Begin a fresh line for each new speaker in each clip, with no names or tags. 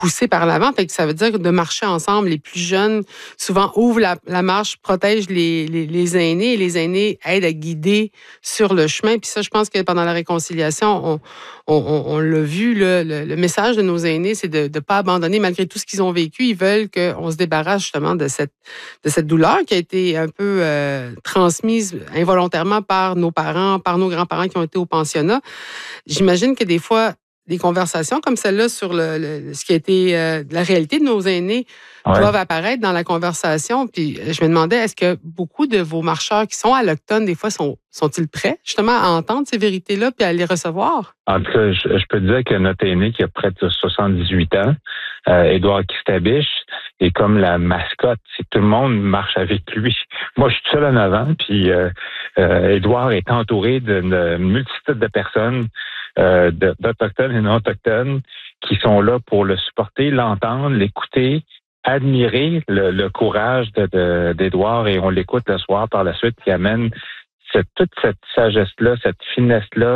pousser par l'avant. Fait que ça veut dire de marcher ensemble. Les plus jeunes, souvent, ouvrent la marche, protègent les aînés et les aînés aident à guider sur le chemin. Puis ça, je pense que pendant la réconciliation, on l'a vu, là, le message de nos aînés, c'est de ne pas abandonner malgré tout ce qu'ils ont vécu. Ils veulent qu'on se débarrasse justement de cette douleur qui a été un peu transmise involontairement par nos parents, par nos grands-parents qui ont été au pensionnat. J'imagine que des fois, des conversations comme celle-là sur ce qui a été la réalité de nos aînés doivent apparaître dans la conversation. Puis je me demandais, est-ce que beaucoup de vos marcheurs qui sont allochtones, des fois, sont-ils prêts justement à entendre ces vérités-là puis à les recevoir?
En tout cas, je peux te dire que notre aîné qui a près de 78 ans, Édouard Kistabiche, est comme la mascotte. C'est tout le monde marche avec lui. Moi, je suis seul en avant, puis Édouard est entouré d'une multitude de personnes, d'Autochtones et non-Autochtones, qui sont là pour le supporter, l'entendre, l'écouter, admirer le courage d'Édouard, et on l'écoute le soir par la suite, qui amène toute cette sagesse-là, cette finesse-là,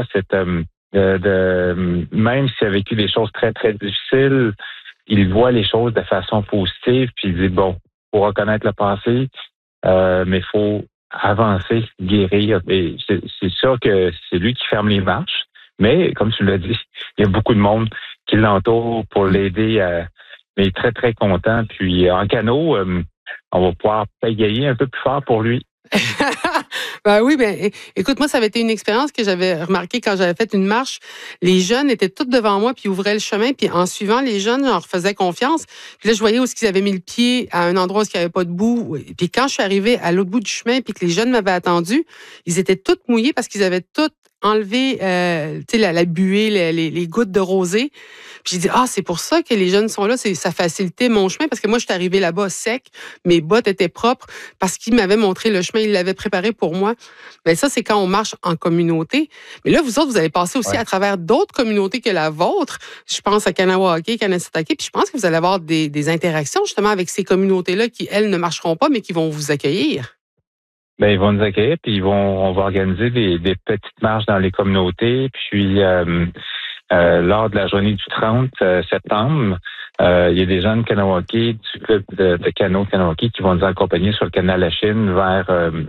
même s'il a vécu des choses très, très difficiles, il voit les choses de façon positive, puis il dit, bon, faut reconnaître le passé, mais il faut avancer, guérir. Et c'est sûr que c'est lui qui ferme les marches, mais comme tu l'as dit, il y a beaucoup de monde qui l'entoure pour l'aider, mais il est très, très content. Puis en canot, on va pouvoir pégayer un peu plus fort pour lui.
Ben oui, écoute, moi, ça avait été une expérience que j'avais remarquée quand j'avais fait une marche. Les jeunes étaient tous devant moi, puis ouvraient le chemin, puis en suivant les jeunes, je leur faisais confiance. Puis là, je voyais où ils avaient mis le pied à un endroit où il n'y avait pas de boue. Puis quand je suis arrivée à l'autre bout du chemin, puis que les jeunes m'avaient attendu, ils étaient tous mouillés parce qu'ils avaient tous enlevé la buée, les gouttes de rosée. Puis j'ai dit, c'est pour ça que les jeunes sont là, ça facilitait mon chemin, parce que moi, je suis arrivée là-bas sec, mes bottes étaient propres, parce qu'ils m'avaient montré le chemin, ils l'avaient préparé pour moi. Mais ça, c'est quand on marche en communauté. Mais là, vous autres, vous allez passer aussi à travers d'autres communautés que la vôtre. Je pense à Kanawake, Kanesatake, puis je pense que vous allez avoir des interactions justement avec ces communautés-là qui, elles, ne marcheront pas, mais qui vont vous accueillir.
Ben, ils vont nous accueillir, puis on va organiser des petites marches dans les communautés, puis lors de la journée du 30 septembre, il y a des gens de Kanawake, du club de canot Kanawake, qui vont nous accompagner sur le canal La Chine vers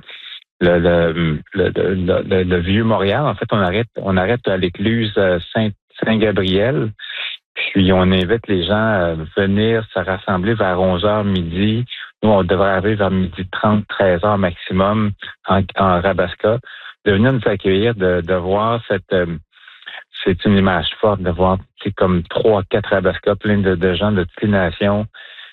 le vieux Montréal. En fait, on arrête à l'écluse Saint-Gabriel, puis on invite les gens à venir se rassembler vers 11h midi. Nous, on devrait arriver vers 12h30, 13h maximum en Rabasca. De venir nous accueillir, de voir c'est une image forte de voir comme 3-4 Rabasca, plein de gens de toutes les nations,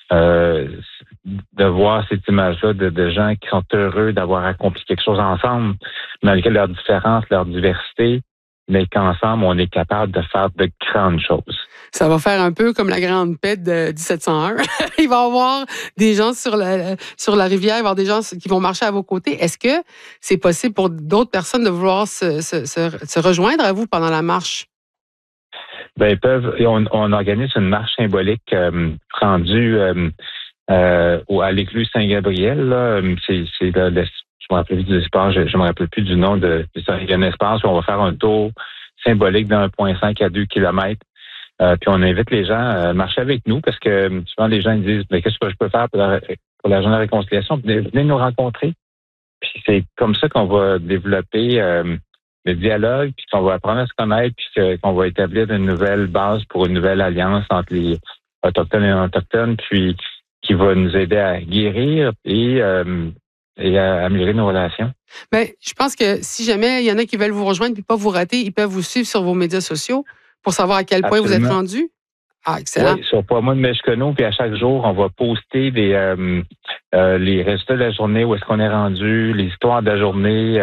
de voir cette image-là de gens qui sont heureux d'avoir accompli quelque chose ensemble, malgré leurs différences, leur diversité, mais qu'ensemble, on est capable de faire de grandes choses.
Ça va faire un peu comme la Grande Paix de 1701. Il va y avoir des gens sur la rivière, il va y avoir des gens qui vont marcher à vos côtés. Est-ce que c'est possible pour d'autres personnes de vouloir se rejoindre à vous pendant la marche?
Ben, ils peuvent. On organise une marche symbolique rendue à l'écluse Saint-Gabriel. Là. Je me rappelle plus du espace, je me rappelle plus du nom il y a un espace où on va faire un tour symbolique de 1,5 à 2 kilomètres. Puis on invite les gens à marcher avec nous, parce que souvent les gens ils disent, mais qu'est-ce que je peux faire pour la journée de réconciliation? Venez nous rencontrer. Puis c'est comme ça qu'on va développer le dialogue, puis qu'on va apprendre à se connaître, puis qu'on va établir une nouvelle base pour une nouvelle alliance entre les Autochtones et non-Autochtones, puis qui va nous aider à guérir et à améliorer nos relations.
Bien, je pense que si jamais il y en a qui veulent vous rejoindre et pas vous rater, ils peuvent vous suivre sur vos médias sociaux pour savoir à quel point
Absolument.
vous êtes rendu. Excellent.
Oui, sur Pas-moi de Meshkeno, puis à chaque jour, on va poster les résultats de la journée, où est-ce qu'on est rendu, les histoires de la journée,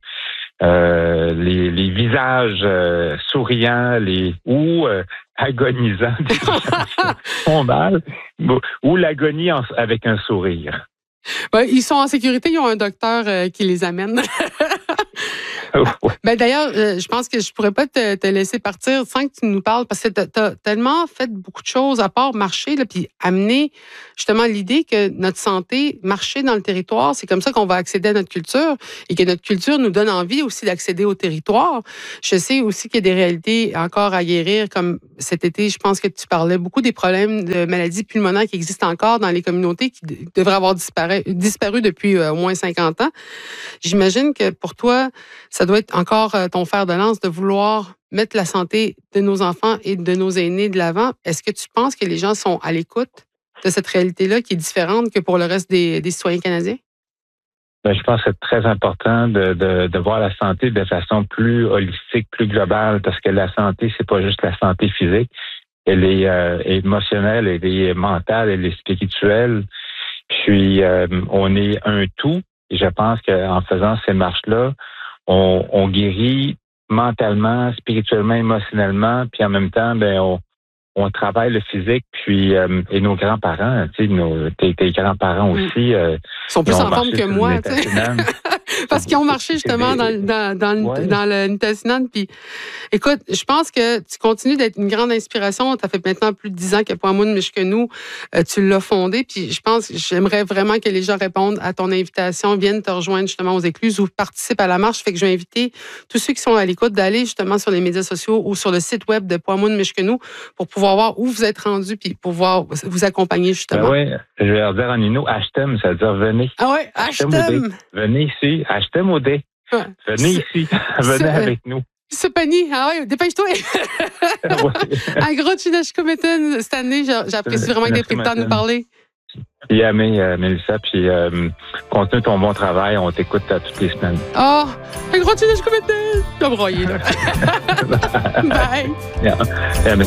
les visages souriants, ou agonisants, des gens qui font mal, ou l'agonie avec un sourire.
Ben, ils sont en sécurité, ils ont un docteur qui les amène. Ben d'ailleurs, je pense que je pourrais pas te laisser partir sans que tu nous parles, parce que tu as tellement fait beaucoup de choses à part marcher, là, puis amener justement l'idée que notre santé, marcher dans le territoire, c'est comme ça qu'on va accéder à notre culture et que notre culture nous donne envie aussi d'accéder au territoire. Je sais aussi qu'il y a des réalités encore à guérir, comme cet été, je pense que tu parlais beaucoup des problèmes de maladies pulmonaires qui existent encore dans les communautés, qui devraient avoir disparu depuis au moins 50 ans. J'imagine que pour toi, ça doit être encore ton fer de lance de vouloir mettre la santé de nos enfants et de nos aînés de l'avant. Est-ce que tu penses que les gens sont à l'écoute de cette réalité-là qui est différente que pour le reste des citoyens canadiens?
Ben, je pense que c'est très important de voir la santé de façon plus holistique, plus globale, parce que la santé, c'est pas juste la santé physique. Elle est émotionnelle, elle est mentale, elle est spirituelle. Puis, on est un tout. Et je pense qu'en faisant ces marches-là, on guérit mentalement, spirituellement, émotionnellement, puis en même temps, on travaille le physique, puis et nos grands-parents, tu sais, tes grands-parents aussi.
Ils sont plus en forme que moi, tu sais. Parce qu'ils ont marché justement dans le Nitassinan. Puis, écoute, je pense que tu continues d'être une grande inspiration. Tu as fait maintenant plus de 10 ans que Pwamounes-Mishkenu, tu l'as fondé. Puis, j'aimerais vraiment que les gens répondent à ton invitation, viennent te rejoindre justement aux écluses ou participent à la marche. Fait que je vais inviter tous ceux qui sont à l'écoute d'aller justement sur les médias sociaux ou sur le site web de Pwamounes-Mishkenu pour pouvoir voir où vous êtes rendu puis pouvoir vous accompagner justement.
Oui, je vais leur dire en Innu, Ashtem, ça veut dire venez.
Ah oui, Ashtem.
Venez ici. Ashtem au dé.
Ouais.
Venez ici. Venez avec nous.
Supani, ah oui, dépêche-toi. Un gros Chinashkumetan cette année. J'apprécie vraiment que tu aies pris le temps de nous parler.
Yamé, Mélissa, puis continue ton bon travail. On t'écoute toutes les semaines.
Oh, un gros Chinashkumetan. Tu vas broyer, là. Bye.
Yamé.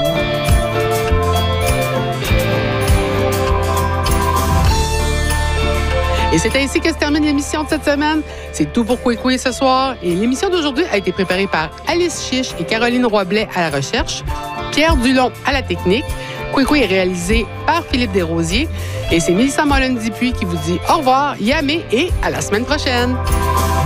Et c'est ainsi que se termine l'émission de cette semaine. C'est tout pour Kwekwe ce soir. Et l'émission d'aujourd'hui a été préparée par Alice Chiche et Caroline Roy-Blais à la recherche, Pierre Dulon à la technique. Kwekwe est réalisé par Philippe Desrosiers. Et c'est Mélissa Mollen-Dupuis qui vous dit au revoir, Yamé et à la semaine prochaine.